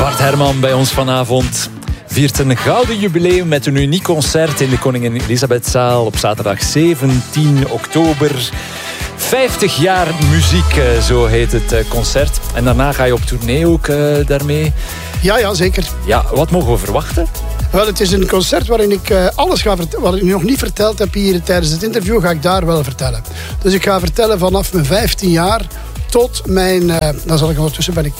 Bart Herman bij ons vanavond viert een gouden jubileum met een uniek concert in de Koningin Elisabethzaal op zaterdag 17 oktober. 50 jaar muziek, zo heet het concert. En daarna ga je op tournee ook daarmee. Ja, zeker. Ja, wat mogen we verwachten? Wel, het is een concert waarin ik alles ga vertellen. Wat ik nog niet verteld heb hier tijdens het interview, ga ik daar wel vertellen. Dus ik ga vertellen vanaf mijn 15 jaar tot mijn, dan zal ik ondertussen ben ik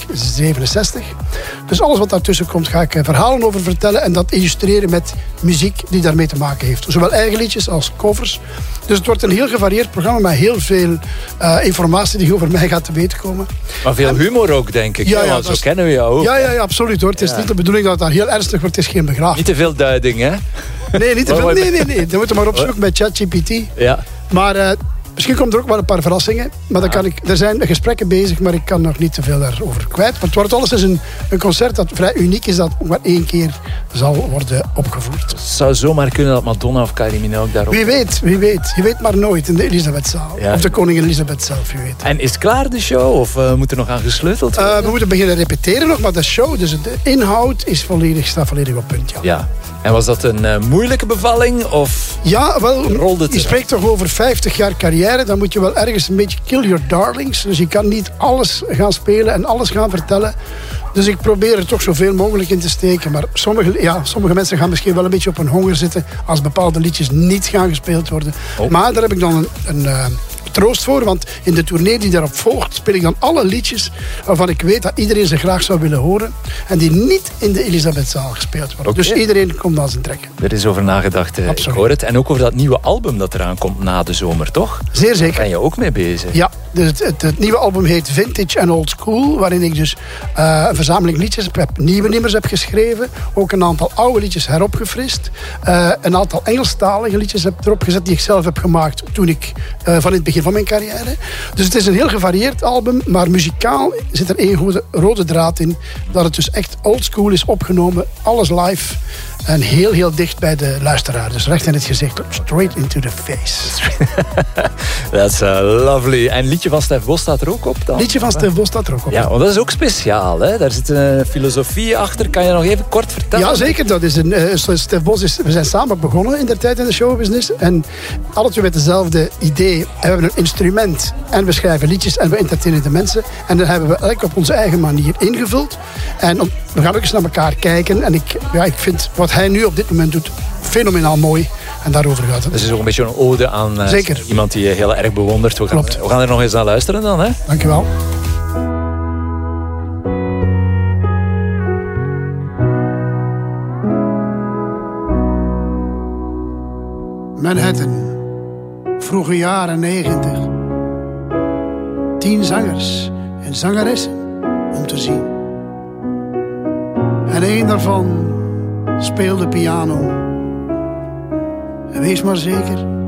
67. Dus alles wat daartussen komt, ga ik verhalen over vertellen en dat illustreren met muziek die daarmee te maken heeft. Zowel eigen liedjes als covers. Dus het wordt een heel gevarieerd programma met heel veel informatie die over mij gaat te weten komen. Maar veel humor ook, denk ik. Ja, want zo kennen we jou ook. Ja, absoluut hoor. Het is niet de bedoeling dat het daar heel ernstig wordt. Het is geen begrafenis. Niet te veel duiding, hè? Nee, niet te veel. Nee. Dan moeten we maar opzoeken bij ChatGPT. Ja. Maar misschien komt er ook wel een paar verrassingen. Maar er zijn gesprekken bezig, maar ik kan nog niet te veel daarover kwijt. Maar het wordt alles een concert dat vrij uniek is, dat maar 1 keer zal worden opgevoerd. Het zou zomaar kunnen dat Madonna of Kylie Minogue daarop... Wie weet. Je weet maar nooit in de Elisabethzaal. Ja. Of de Koningin Elisabeth zelf, wie weet. En is het klaar, de show? Of moet er nog aan gesleuteld worden? We moeten beginnen repeteren nog, maar de show, dus de inhoud, staat volledig op punt. Ja. En was dat een moeilijke bevalling? Of ja, wel, rolde het je spreekt toch over 50 jaar carrière. Dan moet je wel ergens een beetje kill your darlings. Dus je kan niet alles gaan spelen en alles gaan vertellen. Dus ik probeer er toch zoveel mogelijk in te steken. Maar sommige mensen gaan misschien wel een beetje op hun honger zitten als bepaalde liedjes niet gaan gespeeld worden. Oh. Maar daar heb ik dan een troost voor, want in de tournee die daarop volgt speel ik dan alle liedjes waarvan ik weet dat iedereen ze graag zou willen horen en die niet in de Elisabethzaal gespeeld worden. Okay. Dus iedereen komt aan zijn trek. Er is over nagedacht, ik hoor het. En ook over dat nieuwe album dat eraan komt na de zomer, toch? Zeer zeker. Daar ben je ook mee bezig. Ja, dus het nieuwe album heet Vintage and Old School, waarin ik dus een verzameling liedjes heb, nieuwe nummers heb geschreven, ook een aantal oude liedjes heropgefrist, een aantal Engelstalige liedjes heb erop gezet die ik zelf heb gemaakt toen ik van het begin van mijn carrière. Dus het is een heel gevarieerd album, maar muzikaal zit er één rode draad in. Dat het dus echt oldschool is opgenomen, alles live en heel, heel dicht bij de luisteraar. Dus recht in het gezicht, straight into the face. That's lovely. En liedje van Stef Bos staat er ook op dan? Liedje van Stef Bos staat er ook op. Ja, want dat is ook speciaal, hè? Daar zit een filosofie achter. Kan je nog even kort vertellen? Ja, zeker. Dat is Stef Bos we zijn samen begonnen in de tijd in de showbusiness. En alle twee met dezelfde idee. We hebben een instrument en we schrijven liedjes en we entertainen de mensen. En dan hebben we elk op onze eigen manier ingevuld. En we gaan ook eens naar elkaar kijken. En ik vind wat hij nu op dit moment doet fenomenaal mooi. En daarover gaat het. Dus het is ook een beetje een ode aan iemand die je heel erg bewondert. We gaan er nog eens naar luisteren dan, hè? Dankjewel. Manhattan, vroege jaren 90. 10 zangers en zangeressen om te zien. En 1 daarvan speelde piano. En wees maar zeker,